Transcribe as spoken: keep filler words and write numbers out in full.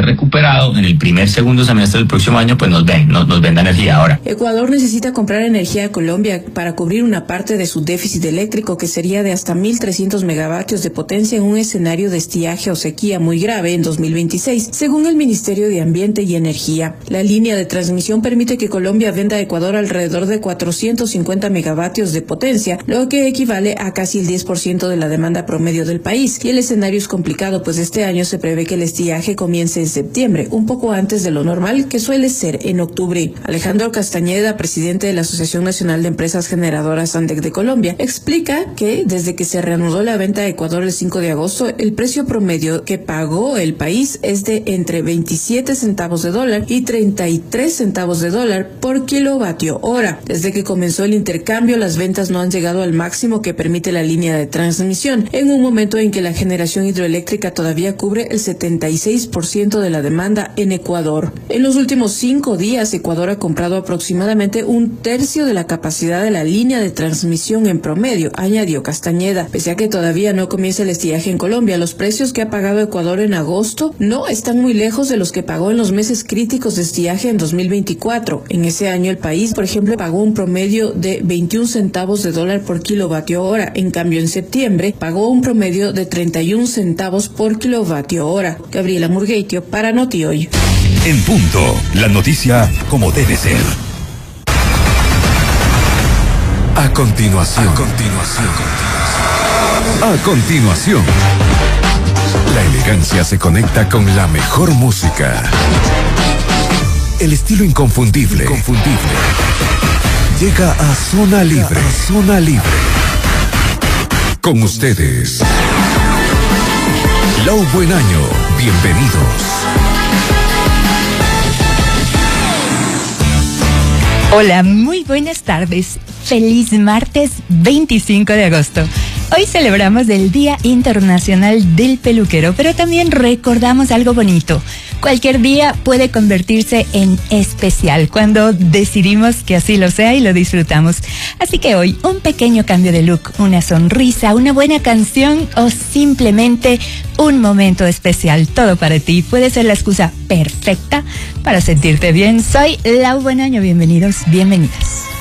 esté recuperado en el primer, segundo semestre del próximo año, pues nos ven, nos, nos venda energía ahora. Ecuador necesita comprar energía a Colombia para cubrir una parte de su déficit eléctrico, que sería de hasta mil trescientos megavatios de potencia en un escenario de estiaje o sequía muy grave en dos mil veintiséis, según el Ministerio de Ambiente y Energía. La línea de transmisión permite que Colombia venda a Ecuador alrededor de cuatrocientos cincuenta megavatios de potencia, lo que equivale a casi el diez por ciento de la demanda promedio del país. Y el escenario es complicado, pues este año se prevé que el estiaje comience en septiembre, un poco antes de lo normal, que suele ser en octubre. Alejandro Castañeda, presidente de la Asociación Nacional de Empresas Generadoras ANDEC de Colombia, explica que desde que se reanudó la venta a Ecuador el cinco de agosto, el precio promedio que pagó el país es de entre veintisiete centavos de dólar y treinta y tres centavos de dólar por kilovatio hora. Desde que comenzó el intercambio, las ventas no han llegado al máximo que permite la línea de transmisión, en un momento en que la generación hidroeléctrica todavía cubre el setenta y seis por ciento de la demanda en Ecuador. En los últimos cinco días, Ecuador ha comprado aproximadamente un tercio de la capacidad de la línea de transmisión en promedio, añadió Castañeda. Pese a que todavía no comienza el estiaje en Colombia, los precios que ha pagado Ecuador en agosto no están muy lejos de los que pagó en los meses críticos de estiaje en dos mil veinticuatro. En ese año el país, por ejemplo, pagó un promedio de veintiún centavos de dólar por kilovatio hora. En cambio, en septiembre pagó un promedio de treinta y un centavos por kilovatio hora. Gabriela Murgueitio para Noti Hoy. En punto, la noticia como debe ser. A continuación, a continuación, a continuación. La elegancia se conecta con la mejor música. El estilo inconfundible, inconfundible. Llega a Zona Libre, a Zona Libre. Con ustedes, Lau Buen Año. Bienvenidos. Hola, muy buenas tardes. Feliz martes veinticinco de agosto. Hoy celebramos el Día Internacional del Peluquero, pero también recordamos algo bonito. Cualquier día puede convertirse en especial cuando decidimos que así lo sea y lo disfrutamos. Así que hoy, un pequeño cambio de look, una sonrisa, una buena canción o simplemente un momento especial, todo para ti, puede ser la excusa perfecta para sentirte bien. Soy Lau Buen Año, bienvenidos, bienvenidas.